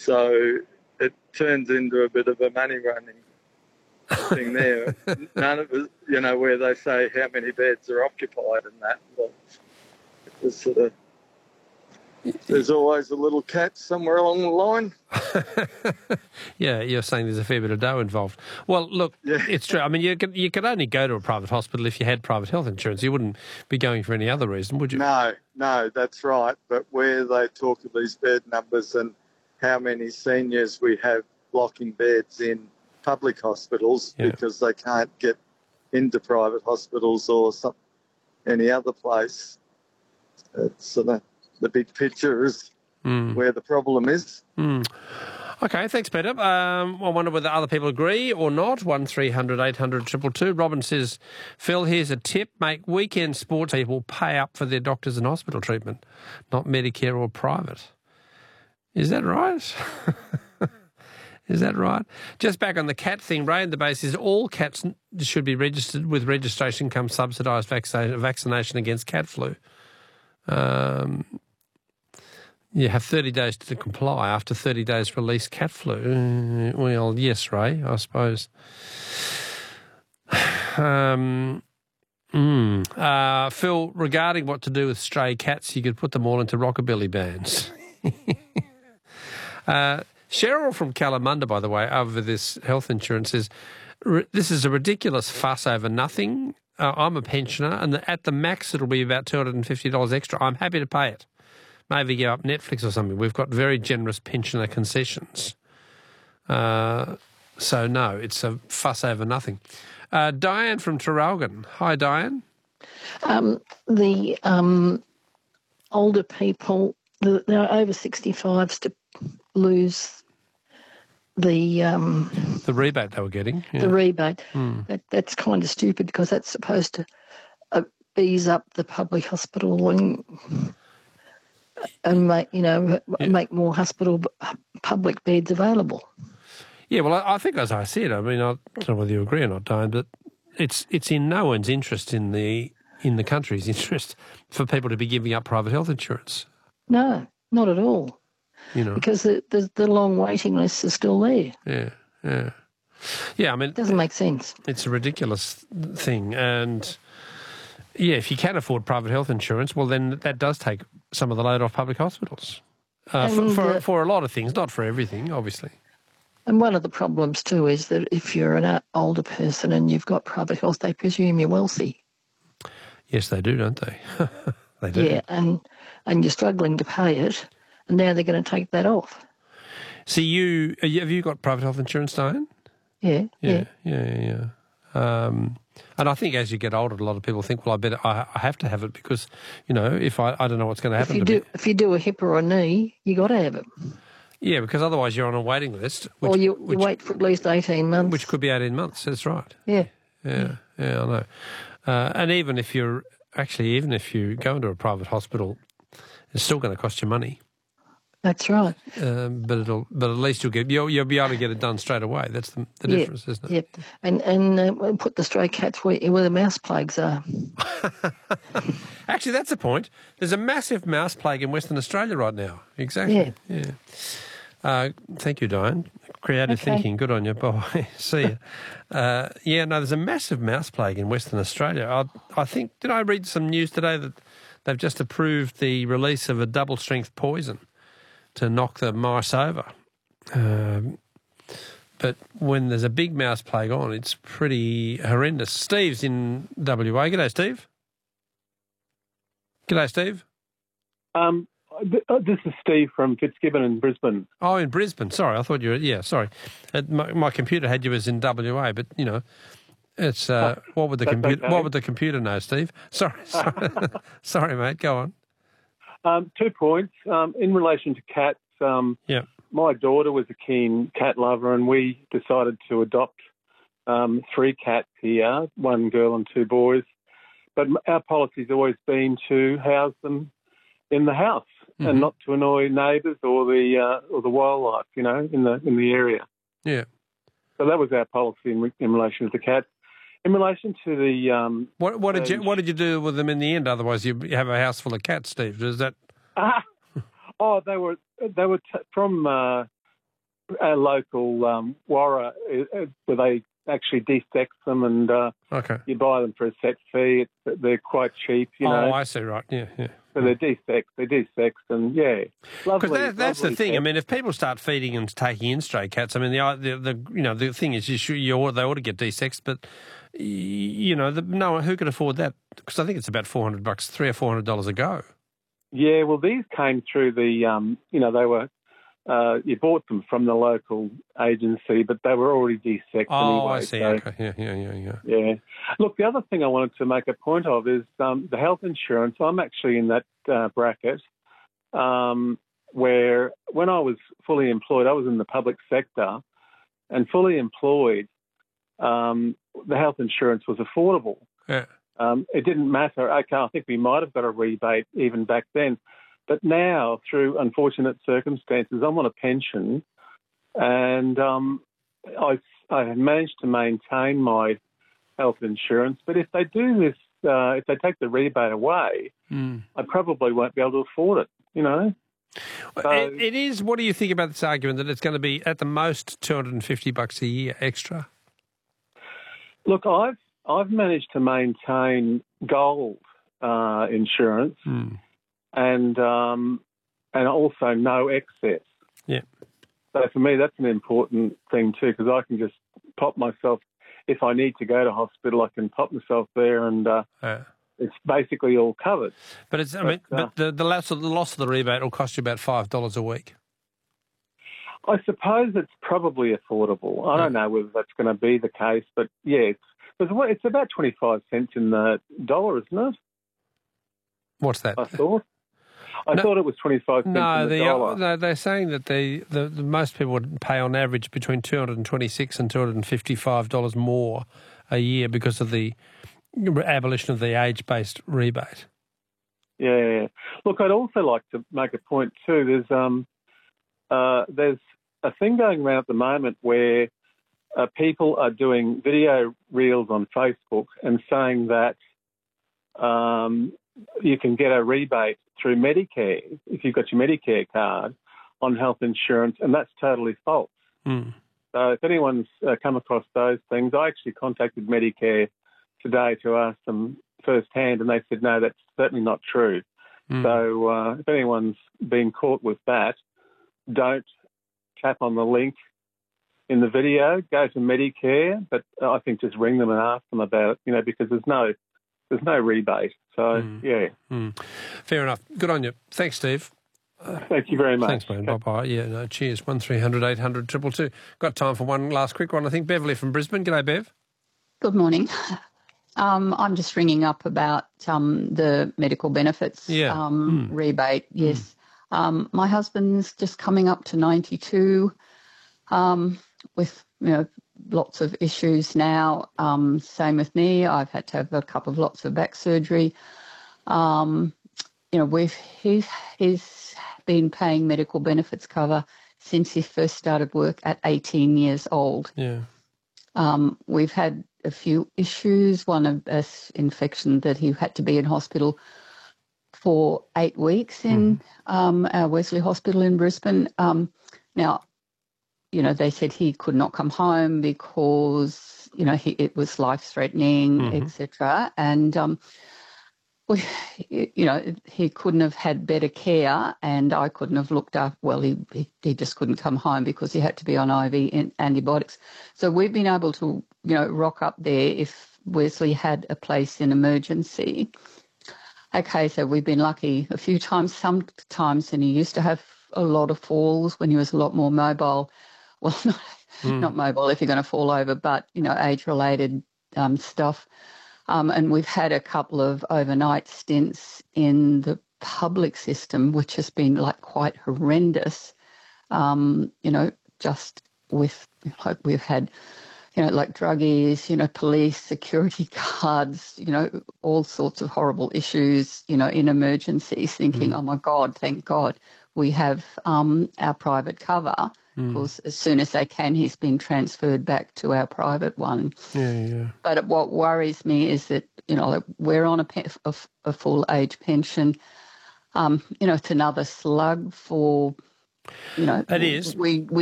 So it turns into a bit of a money running thing there. None of it, where they say how many beds are occupied and that. Well, it was sort of, there's always a little catch somewhere along the line. Yeah, you're saying there's a fair bit of dough involved. Well, look, Yeah. It's true. I mean, you could only go to a private hospital if you had private health insurance. You wouldn't be going for any other reason, would you? No, that's right. But where they talk of these bed numbers and how many seniors we have blocking beds in public hospitals because they can't get into private hospitals or any other place, it's sort of the big picture is where the problem is. Okay, thanks, Peter. I wonder whether other people agree or not. 1300 800 222. Robin says, Phil, here's a tip. Make weekend sports people pay up for their doctors and hospital treatment, not Medicare or private. Is that right? Is that right? Just back on the cat thing, Ray in the base says all cats should be registered. With registration comes subsidised vaccination against cat flu. You have 30 days to comply. After 30 days, release cat flu. Well, yes, Ray, I suppose. Phil, regarding what to do with stray cats, you could put them all into rockabilly bands. Cheryl from Kalamunda, by the way, over this health insurance says, this is a ridiculous fuss over nothing. I'm a pensioner, and at the max it'll be about $250 extra. I'm happy to pay it. Maybe give up Netflix or something. We've got very generous pensioner concessions. So, no, it's a fuss over nothing. Diane from Traralgon. Hi, Diane. The older people, they're over 65s to lose the rebate they were getting. Yeah. The rebate. That's kind of stupid because that's supposed to ease up the public hospital and make more hospital public beds available. Yeah, well, I think as I said, I mean, I don't know whether you agree or not, Diane, but it's in no one's interest in the country's interest for people to be giving up private health insurance. No, not at all. Because the long waiting lists are still there. Yeah, I mean... It doesn't make sense. It's a ridiculous thing, and... Yeah, if you can afford private health insurance, well, then that does take some of the load off public hospitals. For a lot of things, not for everything, obviously. And one of the problems, too, is that if you're an older person and you've got private health, they presume you're wealthy. Yes, they do, don't they? They do. Yeah, and you're struggling to pay it, and now they're going to take that off. So have you got private health insurance, Diane? Yeah. And I think as you get older, a lot of people think, well, I have to have it because, if I don't know what's going to happen to me. If you do a hip or a knee, you got to have it. Yeah, because otherwise you're on a waiting list. Or you wait for at least 18 months. Which could be 18 months, that's right. Yeah. Yeah, I know. And even if you go into a private hospital, it's still going to cost you money. That's right. But at least you'll be able to get it done straight away. That's the difference, isn't it? Yep. And we'll put the stray cats where the mouse plagues are. Actually, that's the point. There's a massive mouse plague in Western Australia right now. Exactly. Yeah. Thank you, Diane. Creative thinking. Good on you. Bye. See you. There's a massive mouse plague in Western Australia. I think, did I read some news today that they've just approved the release of a double-strength poison to knock the mice over. But when there's a big mouse plague on, it's pretty horrendous. Steve's in WA. G'day, Steve. G'day, Steve. This is Steve from Fitzgibbon in Brisbane. Oh, in Brisbane. Sorry, I thought you were... Yeah, sorry. My computer had you as in WA, but, it's... what would the computer know, Steve? Sorry. Sorry, mate. Go on. 2 points. In relation to cats, my daughter was a keen cat lover and we decided to adopt 3 cats here, 1 girl and 2 boys. But our policy's always been to house them in the house and not to annoy neighbours or the wildlife, in the area. Yeah. So that was our policy in relation to the cats. In relation to the what did you do with them in the end? Otherwise, you have a house full of cats, Steve. Does that? They were from a local Warra where they actually de-sex them and you buy them for a set fee. They're quite cheap, you know. Oh, I see, right, yeah. So they're de-sexed and, lovely. Because that's the thing. Cat. I mean, if people start feeding and taking in stray cats, I mean, the thing is they ought to get de-sexed, but, no, who can afford that? Because I think it's about $400, $300 or $400 a go. Yeah, well, these came through the, they were, you bought them from the local agency, but they were already de-sexed anyway. Oh, I see, so, okay, yeah. Look, the other thing I wanted to make a point of is the health insurance. I'm actually in that bracket where when I was fully employed, I was in the public sector, and fully employed, the health insurance was affordable. Yeah. It didn't matter. Okay, I think we might have got a rebate even back then. But now, through unfortunate circumstances, I'm on a pension, and I have managed to maintain my health insurance. But if they do this, if they take the rebate away, I probably won't be able to afford it, you know. So, it is. What do you think about this argument that it's going to be at the most $250 a year extra? Look, I've managed to maintain gold insurance. And also no excess. Yeah. So for me, that's an important thing too, because I can just pop myself, if I need to go to hospital, I can pop myself there, and it's basically all covered. But the loss of the rebate will cost you about $5 a week. I suppose it's probably affordable. I don't know whether that's going to be the case, but yeah, it's about 25 cents in the dollar, isn't it? What's that? I thought it was 25 cents in the dollar. No, they're saying that the most people would pay on average between $226 and $255 more a year because of the abolition of the age-based rebate. Yeah. Look, I'd also like to make a point too. There's a thing going around at the moment where people are doing video reels on Facebook and saying that you can get a rebate through Medicare if you've got your Medicare card on health insurance, and that's totally false. So if anyone's come across those things, I actually contacted Medicare today to ask them firsthand, and they said, no, that's certainly not true. So if anyone's been caught with that, don't tap on the link in the video, go to Medicare, but I think just ring them and ask them about it, because there's no rebate. So, yeah. Fair enough. Good on you. Thanks, Steve. Thank you very much. Thanks, man. Bye-bye. Yeah, no, cheers. 1300 800 222. Got time for one last quick one, I think. Beverly from Brisbane. G'day, Bev. Good morning. I'm just ringing up about the medical benefits rebate. Yes. My husband's just coming up to 92 with, lots of issues now. Same with me. I've had to have lots of back surgery. He's been paying medical benefits cover since he first started work at 18 years old. Yeah. We've had a few issues. One of us infection that he had to be in hospital for 8 weeks in our Wesley Hospital in Brisbane. Now, they said he could not come home because, it was life-threatening, etc. And, he couldn't have had better care, and I couldn't have looked up. Well, he just couldn't come home because he had to be on IV antibiotics. So we've been able to, rock up there if Wesley had a place in emergency. Okay, so we've been lucky a few times, sometimes, and he used to have a lot of falls when he was a lot more mobile. Well, not mobile if you're going to fall over, but, age-related stuff. And we've had a couple of overnight stints in the public system, which has been, quite horrendous, just with, we've had, druggies, police, security guards, all sorts of horrible issues, in emergencies, thinking, oh, my God, thank God we have our private cover. Of course, as soon as they can, he's been transferred back to our private one. Yeah. But what worries me is that, we're on a full-age pension. It's another slug for, It is. We